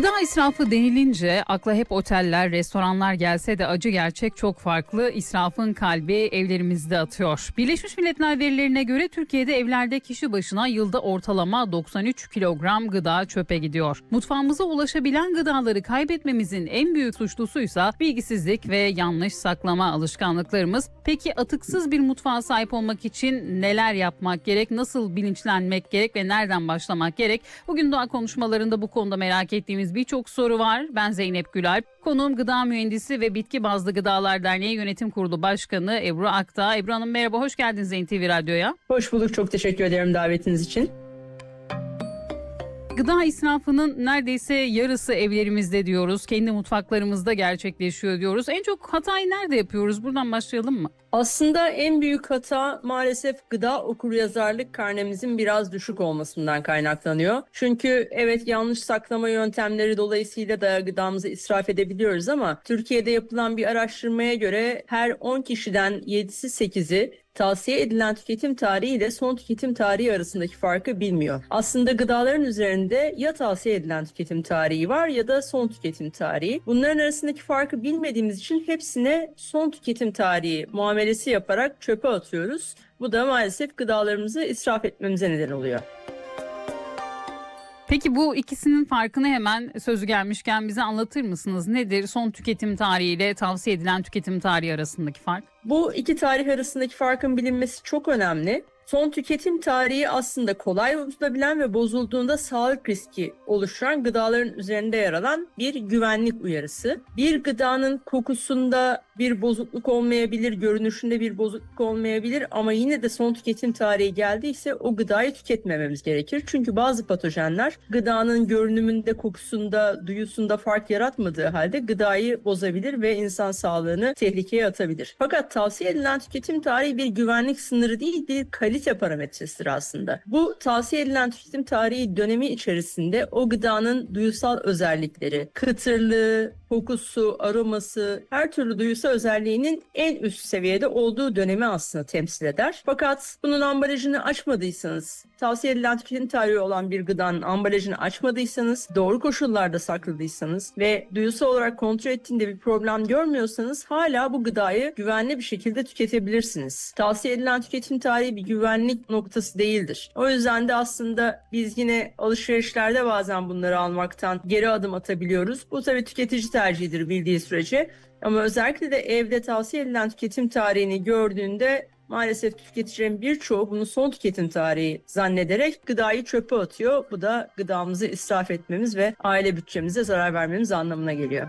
Gıda israfı denilince akla hep oteller, restoranlar gelse de acı gerçek çok farklı. İsrafın kalbi evlerimizde atıyor. Birleşmiş Milletler verilerine göre Türkiye'de evlerde kişi başına yılda ortalama 93 kilogram gıda çöpe gidiyor. Mutfağımıza ulaşabilen gıdaları kaybetmemizin en büyük suçlusuysa bilgisizlik ve yanlış saklama alışkanlıklarımız. Peki atıksız bir mutfağa sahip olmak için neler yapmak gerek, nasıl bilinçlenmek gerek ve nereden başlamak gerek? Bugün Doğa Konuşmalarında bu konuda merak ettiğimiz birçok soru var. Ben Zeynep Gülalp. Konuğum gıda mühendisi ve Bitki Bazlı Gıdalar Derneği Yönetim Kurulu Başkanı Ebru Akdağ. Ebru Hanım merhaba, hoş geldiniz NTV Radyo'ya. Hoş bulduk, çok teşekkür ederim davetiniz için. Gıda israfının neredeyse yarısı evlerimizde diyoruz. Kendi mutfaklarımızda gerçekleşiyor diyoruz. En çok hatayı nerede yapıyoruz? Buradan başlayalım mı? Aslında en büyük hata maalesef gıda okuryazarlık karnemizin biraz düşük olmasından kaynaklanıyor. Çünkü evet, yanlış saklama yöntemleri dolayısıyla da gıdamızı israf edebiliyoruz ama Türkiye'de yapılan bir araştırmaya göre her 10 kişiden 7'si 8'i tavsiye edilen tüketim tarihi ile son tüketim tarihi arasındaki farkı bilmiyor. Aslında gıdaların üzerinde ya tavsiye edilen tüketim tarihi var ya da son tüketim tarihi. Bunların arasındaki farkı bilmediğimiz için hepsine son tüketim tarihi muamelesi yaparak çöpe atıyoruz. Bu da maalesef gıdalarımızı israf etmemize neden oluyor. Peki bu ikisinin farkını hemen sözü gelmişken bize anlatır mısınız? Nedir son tüketim tarihi ile tavsiye edilen tüketim tarihi arasındaki fark? Bu iki tarih arasındaki farkın bilinmesi çok önemli. Son tüketim tarihi aslında kolay bozulabilen ve bozulduğunda sağlık riski oluşturan gıdaların üzerinde yer alan bir güvenlik uyarısı. Bir gıdanın kokusunda bir bozukluk olmayabilir, görünüşünde bir bozukluk olmayabilir ama yine de son tüketim tarihi geldiyse o gıdayı tüketmememiz gerekir. Çünkü bazı patojenler gıdanın görünümünde, kokusunda, duyusunda fark yaratmadığı halde gıdayı bozabilir ve insan sağlığını tehlikeye atabilir. Fakat tavsiye edilen tüketim tarihi bir güvenlik sınırı değil, bir kalite parametresidir aslında. Bu tavsiye edilen tüketim tarihi dönemi içerisinde o gıdanın duyusal özellikleri, kıtırlığı, kokusu, aroması, her türlü duyusal özelliğinin en üst seviyede olduğu dönemi aslında temsil eder. Fakat bunun ambalajını açmadıysanız, tavsiye edilen tüketim tarihi olan bir gıdanın ambalajını açmadıysanız, doğru koşullarda sakladıysanız ve duyusal olarak kontrol ettiğinde bir problem görmüyorsanız hala bu gıdayı güvenli bir şekilde tüketebilirsiniz. Tavsiye edilen tüketim tarihi bir güvenlik noktası değildir. O yüzden de aslında biz yine alışverişlerde bazen bunları almaktan geri adım atabiliyoruz. Bu tabii tüketici tercihidir bildiği sürece. Ama özellikle de evde tavsiye edilen tüketim tarihini gördüğünde maalesef tüketicilerin birçoğu bunu son tüketim tarihi zannederek gıdayı çöpe atıyor. Bu da gıdamızı israf etmemiz ve aile bütçemize zarar vermemiz anlamına geliyor.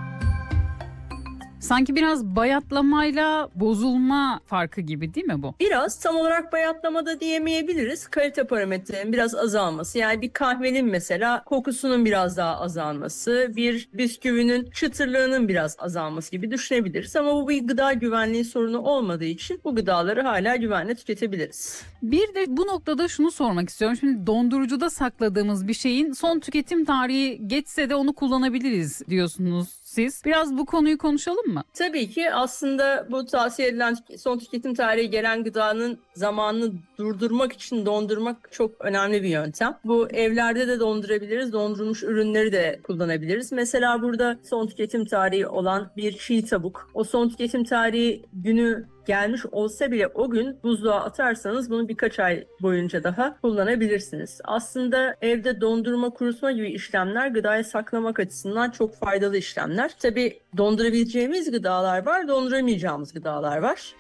Sanki biraz bayatlamayla bozulma farkı gibi değil mi bu? Biraz, tam olarak bayatlama da diyemeyebiliriz. Kalite parametrelerinin biraz azalması. Yani bir kahvenin mesela kokusunun biraz daha azalması, bir bisküvinin çıtırlığının biraz azalması gibi düşünebiliriz. Ama bu bir gıda güvenliği sorunu olmadığı için bu gıdaları hala güvenle tüketebiliriz. Bir de bu noktada şunu sormak istiyorum. Şimdi dondurucuda sakladığımız bir şeyin son tüketim tarihi geçse de onu kullanabiliriz diyorsunuz siz. Biraz bu konuyu konuşalım mı? Tabii ki aslında bu tavsiye edilen son tüketim tarihi gelen gıdanın zamanını durdurmak için dondurmak çok önemli bir yöntem. Bu evlerde de dondurabiliriz, dondurulmuş ürünleri de kullanabiliriz. Mesela burada son tüketim tarihi olan bir çiğ tavuk. O son tüketim tarihi günü gelmiş olsa bile o gün buzluğa atarsanız bunu birkaç ay boyunca daha kullanabilirsiniz. Aslında evde dondurma, kurutma gibi işlemler gıdayı saklamak açısından çok faydalı işlemler. Tabii dondurabileceğimiz gıdalar var, donduramayacağımız gıdalar var.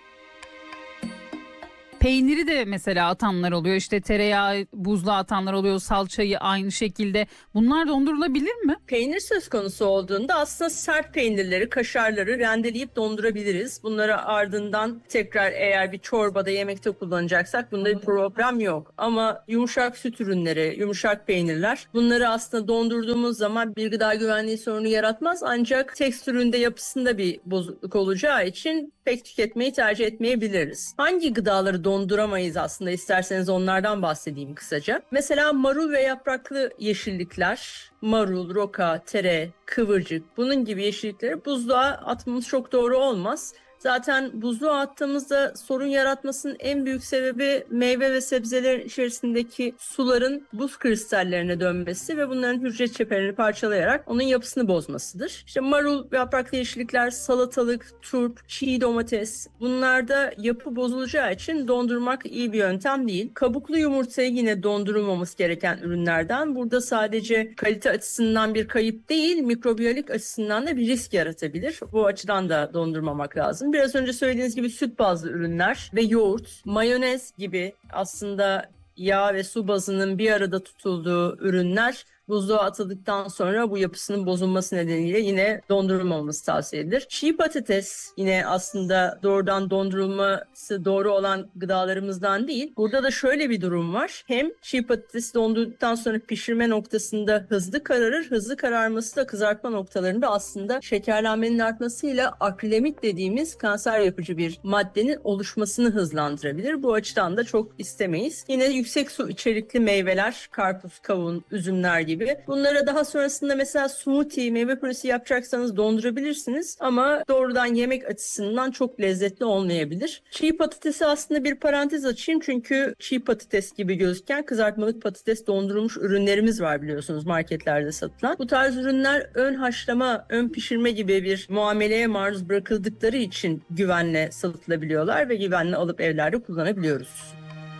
Peyniri de mesela atanlar oluyor. İşte tereyağı buzluğa atanlar oluyor. Salçayı aynı şekilde. Bunlar dondurulabilir mi? Peynir söz konusu olduğunda aslında sert peynirleri, kaşarları rendeleyip dondurabiliriz. Bunları ardından tekrar eğer bir çorbada, yemekte kullanacaksak bunda bir problem yok. Ama yumuşak süt ürünleri, yumuşak peynirler, bunları aslında dondurduğumuz zaman bir gıda güvenliği sorunu yaratmaz. Ancak tekstüründe, yapısında bir bozukluk olacağı için pek tüketmeyi tercih etmeyebiliriz. Hangi gıdaları donduramayız aslında, isterseniz onlardan bahsedeyim kısaca. Mesela marul ve yapraklı yeşillikler, marul, roka, tere, kıvırcık, bunun gibi yeşillikleri buzluğa atmamız çok doğru olmaz. Zaten buzluğa attığımızda sorun yaratmasının en büyük sebebi meyve ve sebzelerin içerisindeki suların buz kristallerine dönmesi ve bunların hücre çeperini parçalayarak onun yapısını bozmasıdır. İşte marul, yapraklı yeşillikler, salatalık, turp, çiğ domates, bunlarda yapı bozulacağı için dondurmak iyi bir yöntem değil. Kabuklu yumurtayı yine dondurulmaması gereken ürünlerden. Burada sadece kalite açısından bir kayıp değil, mikrobiyolojik açısından da bir risk yaratabilir. Bu açıdan da dondurmamak lazım. Biraz önce söylediğiniz gibi süt bazlı ürünler ve yoğurt, mayonez gibi aslında yağ ve su bazının bir arada tutulduğu ürünler buzluğa atıldıktan sonra bu yapısının bozulması nedeniyle yine dondurulmamamız tavsiye edilir. Çiğ patates yine aslında doğrudan dondurulması doğru olan gıdalarımızdan değil. Burada da şöyle bir durum var. Hem çiğ patates dondurduktan sonra pişirme noktasında hızlı kararır. Hızlı kararması da kızartma noktalarında aslında şekerlenmenin artmasıyla akrilamit dediğimiz kanser yapıcı bir maddenin oluşmasını hızlandırabilir. Bu açıdan da çok istemeyiz. Yine yüksek su içerikli meyveler, karpuz, kavun, üzümler gibi. Bunlara daha sonrasında mesela smoothie, meyve püresi yapacaksanız dondurabilirsiniz ama doğrudan yemek açısından çok lezzetli olmayabilir. Çiğ patatesi aslında bir parantez açayım çünkü çiğ patates gibi gözüken kızartmalık patates dondurulmuş ürünlerimiz var biliyorsunuz marketlerde satılan. Bu tarz ürünler ön haşlama, ön pişirme gibi bir muameleye maruz bırakıldıkları için güvenle satılabiliyorlar ve güvenle alıp evlerde kullanabiliyoruz.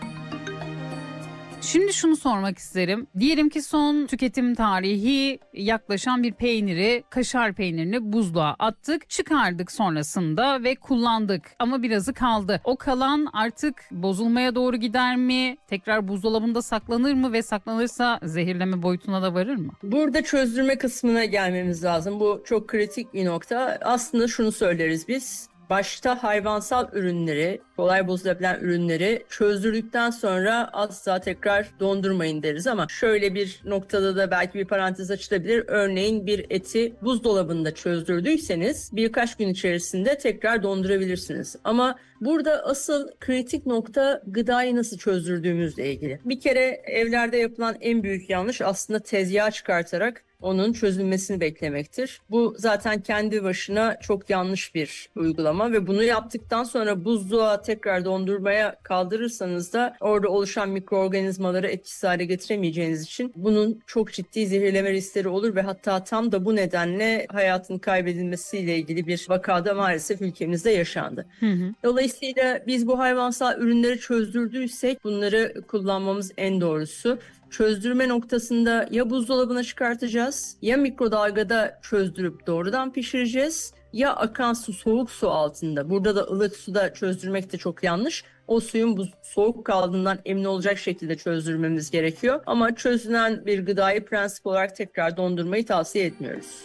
Şimdi şunu sormak isterim. Diyelim ki son tüketim tarihi yaklaşan bir peyniri, kaşar peynirini buzluğa attık, çıkardık sonrasında ve kullandık ama birazı kaldı. O kalan artık bozulmaya doğru gider mi? Tekrar buzdolabında saklanır mı ve saklanırsa zehirleme boyutuna da varır mı? Burada çözdürme kısmına gelmemiz lazım. Bu çok kritik bir nokta. Aslında şunu söyleriz biz. Başta hayvansal ürünleri, kolay bozulabilen ürünleri çözdürdükten sonra asla tekrar dondurmayın deriz ama şöyle bir noktada da belki bir parantez açılabilir. Örneğin bir eti buzdolabında çözdürdüyseniz birkaç gün içerisinde tekrar dondurabilirsiniz. Ama burada asıl kritik nokta gıdayı nasıl çözdürdüğümüzle ilgili. Bir kere evlerde yapılan en büyük yanlış aslında tezgaha çıkartarak onun çözülmesini beklemektir. Bu zaten kendi başına çok yanlış bir uygulama ve bunu yaptıktan sonra buzluğa tekrar dondurmaya kaldırırsanız da orada oluşan mikroorganizmaları etkisiz hale getiremeyeceğiniz için bunun çok ciddi zehirleme riskleri olur ve hatta tam da bu nedenle hayatın kaybedilmesiyle ilgili bir vakada maalesef ülkemizde yaşandı. Dolayısıyla biz bu hayvansal ürünleri çözdürdüysek bunları kullanmamız en doğrusu. Çözdürme noktasında ya buzdolabına çıkartacağız ya mikrodalgada çözdürüp doğrudan pişireceğiz ya akan su, soğuk su altında. Burada da ılık suda çözdürmek de çok yanlış. O suyun bu soğuk kaldığından emin olacak şekilde çözdürmemiz gerekiyor. Ama çözülen bir gıdayı prensip olarak tekrar dondurmayı tavsiye etmiyoruz.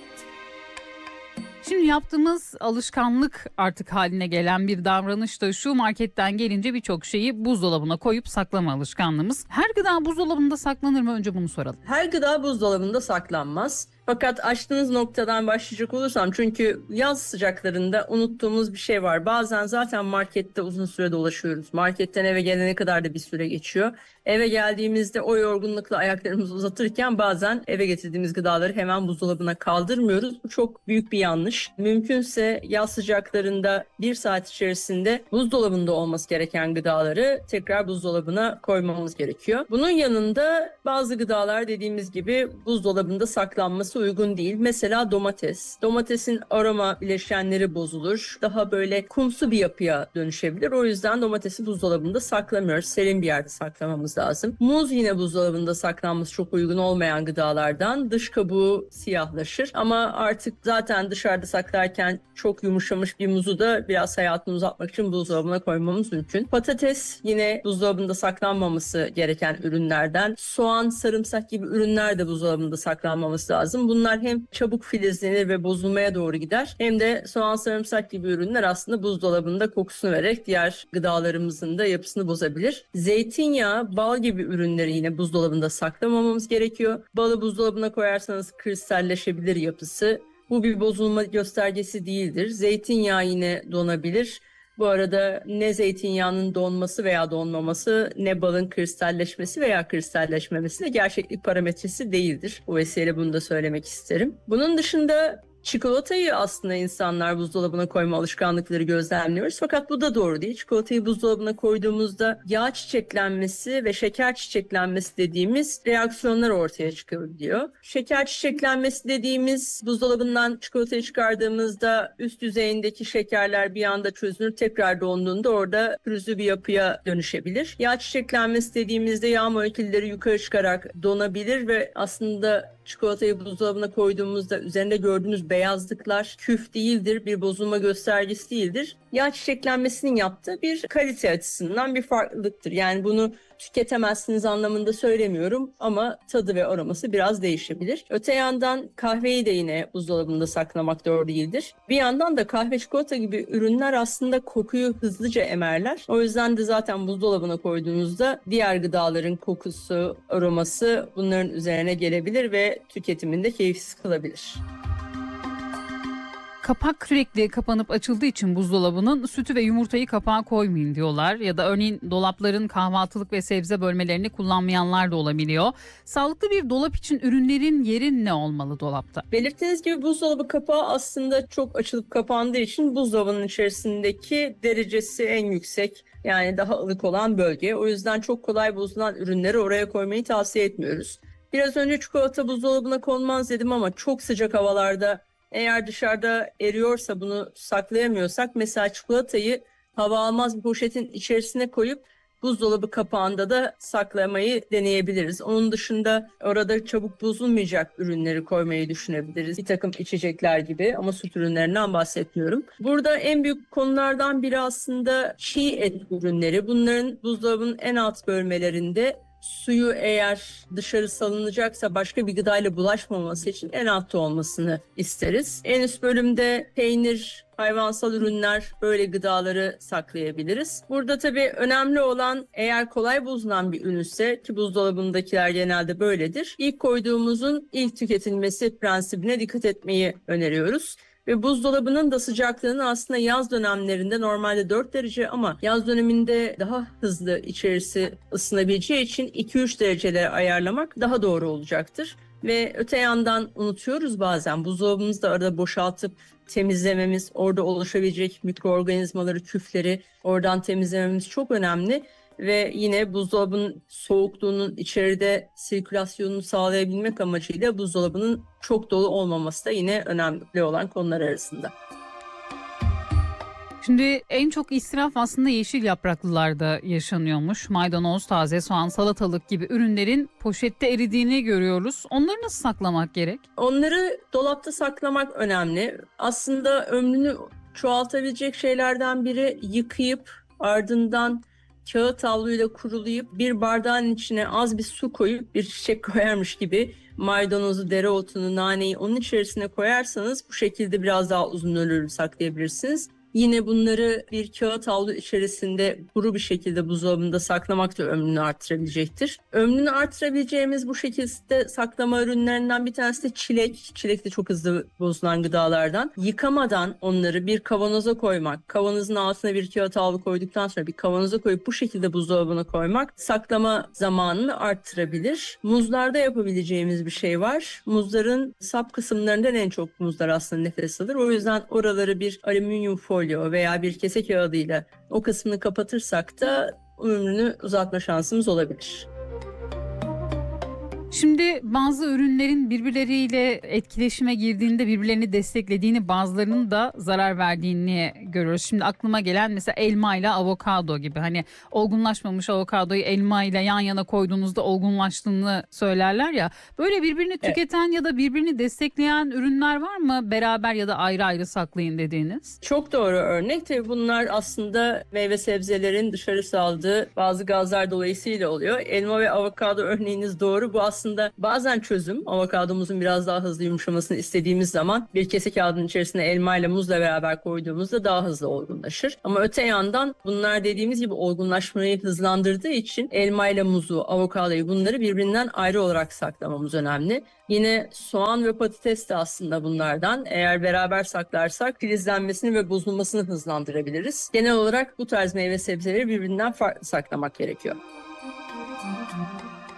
Şimdi yaptığımız alışkanlık artık haline gelen bir davranış da şu: marketten gelince birçok şeyi buzdolabına koyup saklama alışkanlığımız. Her gıda buzdolabında saklanır mı? Önce bunu soralım. Her gıda buzdolabında saklanmaz. Fakat açtığınız noktadan başlayacak olursam çünkü yaz sıcaklarında unuttuğumuz bir şey var. Bazen zaten markette uzun süre dolaşıyoruz. Marketten eve gelene kadar da bir süre geçiyor. Eve geldiğimizde o yorgunlukla ayaklarımızı uzatırken bazen eve getirdiğimiz gıdaları hemen buzdolabına kaldırmıyoruz. Bu çok büyük bir yanlış. Mümkünse yaz sıcaklarında 1 saat içerisinde buzdolabında olması gereken gıdaları tekrar buzdolabına koymamız gerekiyor. Bunun yanında bazı gıdalar dediğimiz gibi buzdolabında saklanması uygun değil. Mesela domates. Domatesin aroma bileşenleri bozulur. Daha böyle kumsu bir yapıya dönüşebilir. O yüzden domatesi buzdolabında saklamıyoruz. Serin bir yerde saklamamız lazım. Muz yine buzdolabında saklanması çok uygun olmayan gıdalardan. Dış kabuğu siyahlaşır ama artık zaten dışarıda saklarken çok yumuşamış bir muzu da biraz hayatını uzatmak için buzdolabına koymamız mümkün. Patates yine buzdolabında saklanmaması gereken ürünlerden. Soğan, sarımsak gibi ürünler de buzdolabında saklanmaması lazım. Bunlar hem çabuk filizlenir ve bozulmaya doğru gider hem de soğan, sarımsak gibi ürünler aslında buzdolabında kokusunu vererek diğer gıdalarımızın da yapısını bozabilir. Zeytinyağı, bal gibi ürünleri yine buzdolabında saklamamamız gerekiyor. Balı buzdolabına koyarsanız kristalleşebilir yapısı. Bu bir bozulma göstergesi değildir. Zeytinyağı yine donabilir. Bu arada ne zeytinyağının donması veya donmaması ne balın kristalleşmesi veya kristalleşmemesi de gerçeklik parametresi değildir. Bu vesileyle bunu da söylemek isterim. Bunun dışında Çikolatayı aslında insanlar buzdolabına koyma alışkanlıkları gözlemliyoruz. Fakat bu da doğru değil. Çikolatayı buzdolabına koyduğumuzda yağ çiçeklenmesi ve şeker çiçeklenmesi dediğimiz reaksiyonlar ortaya çıkabiliyor. Şeker çiçeklenmesi dediğimiz, buzdolabından çikolatayı çıkardığımızda üst yüzeyindeki şekerler bir anda çözünür, tekrar donduğunda orada pürüzlü bir yapıya dönüşebilir. Yağ çiçeklenmesi dediğimizde yağ molekülleri yukarı çıkarak donabilir ve aslında çikolatayı buzdolabına koyduğumuzda üzerinde gördüğünüz beyazlıklar küf değildir, bir bozulma göstergesi değildir. Yağ çiçeklenmesinin yaptığı bir kalite açısından bir farklılıktır. Yani bunu tüketemezsiniz anlamında söylemiyorum ama tadı ve aroması biraz değişebilir. Öte yandan kahveyi de yine buzdolabında saklamak doğru değildir. Bir yandan da kahve, çikolata gibi ürünler aslında kokuyu hızlıca emerler. O yüzden de zaten buzdolabına koyduğunuzda diğer gıdaların kokusu, aroması bunların üzerine gelebilir ve tüketiminde keyifsiz kılabilir. Kapak sürekli kapanıp açıldığı için buzdolabının sütü ve yumurtayı kapağa koymayın diyorlar. Ya da örneğin dolapların kahvaltılık ve sebze bölmelerini kullanmayanlar da olabiliyor. Sağlıklı bir dolap için ürünlerin yeri ne olmalı dolapta? Belirttiğiniz gibi buzdolabı kapağı aslında çok açılıp kapandığı için buzdolabının içerisindeki derecesi en yüksek, yani daha ılık olan bölge. O yüzden çok kolay bozulan ürünleri oraya koymayı tavsiye etmiyoruz. Biraz önce çikolata buzdolabına konmaz dedim ama çok sıcak havalarda eğer dışarıda eriyorsa bunu saklayamıyorsak mesela çikolatayı hava almaz bir poşetin içerisine koyup buzdolabı kapağında da saklamayı deneyebiliriz. Onun dışında orada çabuk bozulmayacak ürünleri koymayı düşünebiliriz. Bir takım içecekler gibi ama süt ürünlerinden bahsetmiyorum. Burada en büyük konulardan biri aslında çiğ et ürünleri. Bunların buzdolabının en alt bölmelerinde suyu eğer dışarı salınacaksa başka bir gıdayla bulaşmaması için en altta olmasını isteriz. En üst bölümde peynir, hayvansal ürünler, böyle gıdaları saklayabiliriz. Burada tabii önemli olan eğer kolay bozulan bir ürünse ki buzdolabındakiler genelde böyledir. İlk koyduğumuzun ilk tüketilmesi prensibine dikkat etmeyi öneriyoruz. Ve buzdolabının da sıcaklığını aslında yaz dönemlerinde normalde 4 derece ama yaz döneminde daha hızlı içerisi ısınabileceği için 2-3 derecelere ayarlamak daha doğru olacaktır. Ve öte yandan unutuyoruz bazen buzdolabımızı da arada boşaltıp temizlememiz, orada oluşabilecek mikroorganizmaları, küfleri oradan temizlememiz çok önemli. Ve yine buzdolabının soğukluğunun içeride sirkülasyonunu sağlayabilmek amacıyla buzdolabının çok dolu olmaması da yine önemli olan konular arasında. Şimdi en çok israf aslında yeşil yapraklılarda yaşanıyormuş. Maydanoz, taze soğan, salatalık gibi ürünlerin poşette eridiğini görüyoruz. Onları nasıl saklamak gerek? Onları dolapta saklamak önemli. Aslında ömrünü çoğaltabilecek şeylerden biri yıkayıp ardından kağıt havluyla kurulayıp bir bardağın içine az bir su koyup bir çiçek koyarmış gibi maydanozu, dereotunu, naneyi onun içerisine koyarsanız bu şekilde biraz daha uzun ömürlü saklayabilirsiniz. Yine bunları bir kağıt havlu içerisinde kuru bir şekilde buzdolabında saklamak da ömrünü artırabilecektir. Ömrünü artırabileceğimiz bu şekilde saklama ürünlerinden bir tanesi de çilek. Çilek de çok hızlı bozulan gıdalardan. Yıkamadan onları bir kavanoza koymak, kavanozun altına bir kağıt havlu koyduktan sonra bir kavanoza koyup bu şekilde buzdolabına koymak saklama zamanını arttırabilir. Muzlarda yapabileceğimiz bir şey var. Muzların sap kısımlarından en çok muzlar aslında nefes alır. O yüzden oraları bir alüminyum folyo veya bir kese kağıdıyla o kısmını kapatırsak da ömrünü uzatma şansımız olabilir. Şimdi bazı ürünlerin birbirleriyle etkileşime girdiğinde birbirlerini desteklediğini, bazılarının da zarar verdiğini görüyoruz. Şimdi aklıma gelen mesela elma ile avokado gibi, hani olgunlaşmamış avokadoyu elma ile yan yana koyduğunuzda olgunlaştığını söylerler ya. Böyle birbirini tüketen ya da birbirini destekleyen ürünler var mı? Beraber ya da ayrı ayrı saklayın dediğiniz. Çok doğru örnek. Tabii bunlar aslında meyve sebzelerin dışarı saldığı bazı gazlar dolayısıyla oluyor. Elma ve avokado örneğiniz doğru. Bu aslında bazen çözüm. Avokadomuzun biraz daha hızlı yumuşamasını istediğimiz zaman bir kese kağıdın içerisine elma ile muzla beraber koyduğumuzda daha hızlı olgunlaşır. Ama öte yandan bunlar dediğimiz gibi olgunlaşmayı hızlandırdığı için elma ile muzu, avokadoyu, bunları birbirinden ayrı olarak saklamamız önemli. Yine soğan ve patates de aslında bunlardan. Eğer beraber saklarsak filizlenmesini ve bozulmasını hızlandırabiliriz. Genel olarak bu tarz meyve sebzeleri birbirinden farklı saklamak gerekiyor.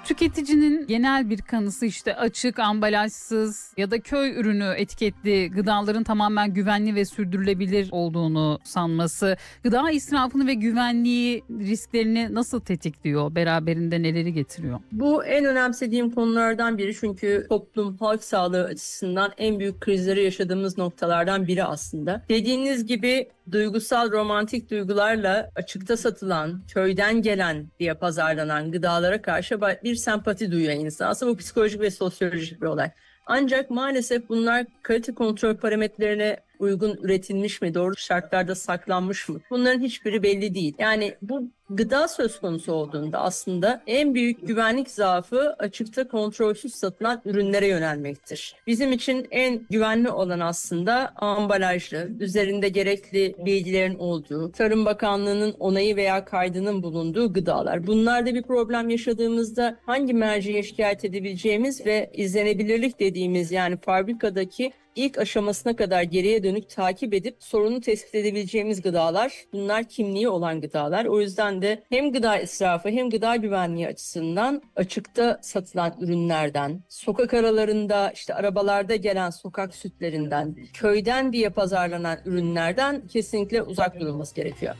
Tüketicinin genel bir kanısı işte açık, ambalajsız ya da köy ürünü etiketli gıdaların tamamen güvenli ve sürdürülebilir olduğunu sanması, gıda israfını ve güvenliği risklerini nasıl tetikliyor? Beraberinde neleri getiriyor? Bu en önemsediğim konulardan biri, çünkü toplum, halk sağlığı açısından en büyük krizleri yaşadığımız noktalardan biri aslında. Dediğiniz gibi duygusal, romantik duygularla açıkta satılan, köyden gelen diye pazarlanan gıdalara karşı bir sempati duyuyor insan. Aslında bu psikolojik ve sosyolojik bir olay. Ancak maalesef bunlar kalite kontrol parametrelerine uygun üretilmiş mi, doğru şartlarda saklanmış mı? Bunların hiçbiri belli değil. Yani bu gıda söz konusu olduğunda aslında en büyük güvenlik zaafı açıkta kontrolsüz satılan ürünlere yönelmektir. Bizim için en güvenli olan aslında ambalajlı, üzerinde gerekli bilgilerin olduğu, Tarım Bakanlığı'nın onayı veya kaydının bulunduğu gıdalar. Bunlarda bir problem yaşadığımızda hangi merciye şikayet edebileceğimiz ve izlenebilirlik dediğimiz, yani fabrikadaki İlk aşamasına kadar geriye dönük takip edip sorunu tespit edebileceğimiz gıdalar, bunlar kimliği olan gıdalar. O yüzden de hem gıda israfı hem gıda güvenliği açısından açıkta satılan ürünlerden, sokak aralarında işte arabalarda gelen sokak sütlerinden, köyden diye pazarlanan ürünlerden kesinlikle uzak durulması gerekiyor.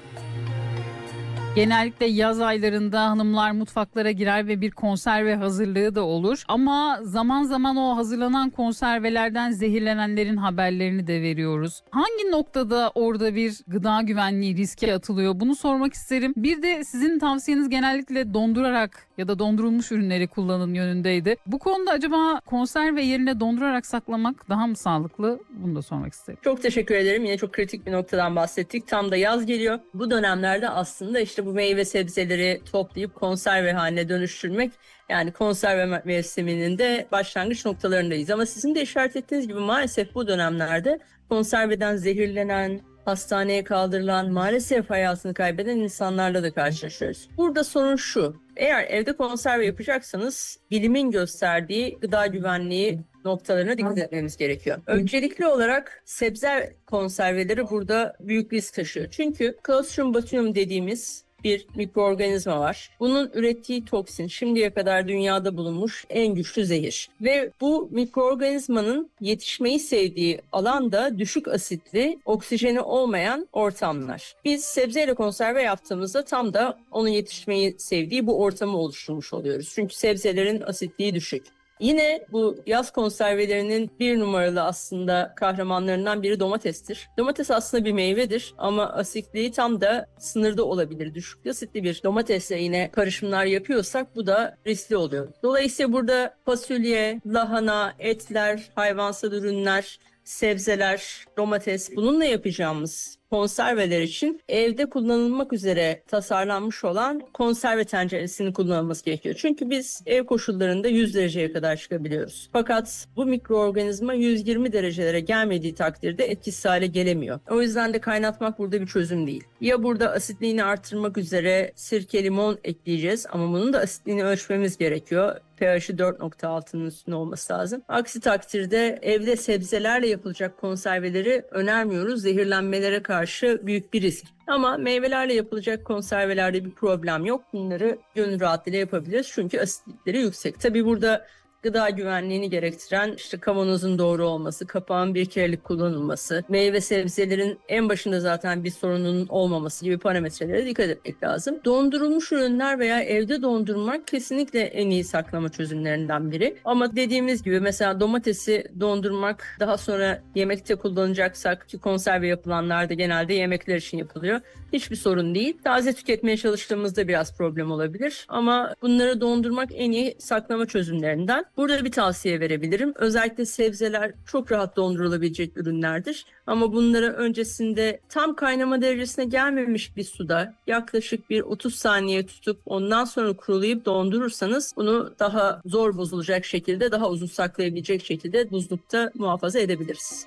Genellikle yaz aylarında hanımlar mutfaklara girer ve bir konserve hazırlığı da olur. Ama zaman zaman o hazırlanan konservelerden zehirlenenlerin haberlerini de veriyoruz. Hangi noktada orada bir gıda güvenliği riske atılıyor? Bunu sormak isterim. Bir de sizin tavsiyeniz genellikle dondurarak ya da dondurulmuş ürünleri kullanın yönündeydi. Bu konuda acaba konserve yerine dondurarak saklamak daha mı sağlıklı? Bunu da sormak isterim. Çok teşekkür ederim. Yine çok kritik bir noktadan bahsettik. Tam da yaz geliyor. Bu dönemlerde aslında işte bu meyve sebzeleri toplayıp konserve haline dönüştürmek, yani konserve mevsiminin de başlangıç noktalarındayız. Ama sizin de işaret ettiğiniz gibi maalesef bu dönemlerde konserveden zehirlenen, hastaneye kaldırılan, maalesef hayatını kaybeden insanlarla da karşılaşıyoruz. Burada sorun şu: eğer evde konserve yapacaksanız bilimin gösterdiği gıda güvenliği noktalarına dikkat etmemiz gerekiyor. Öncelikli olarak sebze konserveleri burada büyük risk taşıyor. Çünkü Clostridium botulinum dediğimiz bir mikroorganizma var. Bunun ürettiği toksin şimdiye kadar dünyada bulunmuş en güçlü zehir. Ve bu mikroorganizmanın yetişmeyi sevdiği alanda düşük asitli, oksijeni olmayan ortamlar. Biz sebzeyle konserve yaptığımızda tam da onun yetişmeyi sevdiği bu ortamı oluşturmuş oluyoruz. Çünkü sebzelerin asitliği düşük. Yine bu yaz konservelerinin bir numaralı aslında kahramanlarından biri domatestir. Domates aslında bir meyvedir ama asitliği tam da sınırda olabilir. Düşük asitli bir domatesle yine karışımlar yapıyorsak bu da riskli oluyor. Dolayısıyla burada fasulye, lahana, etler, hayvansal ürünler, sebzeler, domates, bununla yapacağımız konserveler için evde kullanılmak üzere tasarlanmış olan konserve tenceresinin kullanılması gerekiyor. Çünkü biz ev koşullarında 100 dereceye kadar çıkabiliyoruz. Fakat bu mikroorganizma 120 derecelere gelmediği takdirde etkisiz hale gelemiyor. O yüzden de kaynatmak burada bir çözüm değil. Ya burada asitliğini artırmak üzere sirke, limon ekleyeceğiz ama bunun da asitliğini ölçmemiz gerekiyor. pH'i 4.6'nın üstünde olması lazım. Aksi takdirde evde sebzelerle yapılacak konserveleri önermiyoruz. Zehirlenmelere karşı büyük bir risk. Ama meyvelerle yapılacak konservelerde bir problem yok. Bunları gönül rahatlığıyla yapabiliriz çünkü asitlikleri yüksek. Tabii burada gıda güvenliğini gerektiren işte kavanozun doğru olması, kapağın bir kerelik kullanılması, meyve sebzelerin en başında zaten bir sorunun olmaması gibi parametrelere dikkat etmek lazım. Dondurulmuş ürünler veya evde dondurmak kesinlikle en iyi saklama çözümlerinden biri. Ama dediğimiz gibi mesela domatesi dondurmak, daha sonra yemekte kullanacaksak, ki konserve yapılanlar da genelde yemekler için yapılıyor, hiçbir sorun değil. Taze tüketmeye çalıştığımızda biraz problem olabilir ama bunları dondurmak en iyi saklama çözümlerinden. Burada bir tavsiye verebilirim. Özellikle sebzeler çok rahat dondurulabilecek ürünlerdir. Ama bunları öncesinde tam kaynama derecesine gelmemiş bir suda yaklaşık bir 30 saniye tutup ondan sonra kurulayıp dondurursanız bunu daha zor bozulacak şekilde, daha uzun saklayabilecek şekilde buzlukta muhafaza edebiliriz.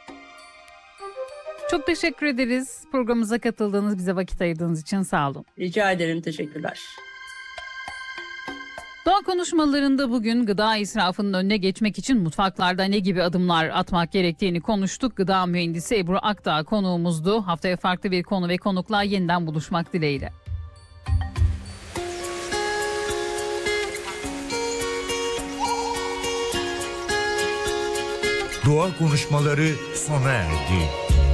Çok teşekkür ederiz. Programımıza katıldığınız, bize vakit ayırdığınız için sağ olun. Rica ederim, teşekkürler. Doğa konuşmalarında bugün gıda israfının önüne geçmek için mutfaklarda ne gibi adımlar atmak gerektiğini konuştuk. Gıda mühendisi Ebru Akdağ konuğumuzdu. Haftaya farklı bir konu ve konukla yeniden buluşmak dileğiyle. Doğa Konuşmaları sona erdi.